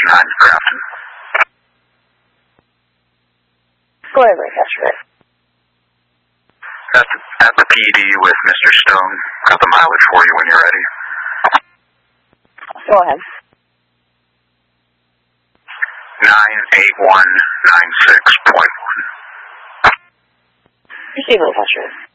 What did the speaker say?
behind Grafton. Go ahead, Lancaster. At the PD with Mr. Stone. Got the mileage for you when you're ready. Go ahead. 98196.1. Receive, Lancaster.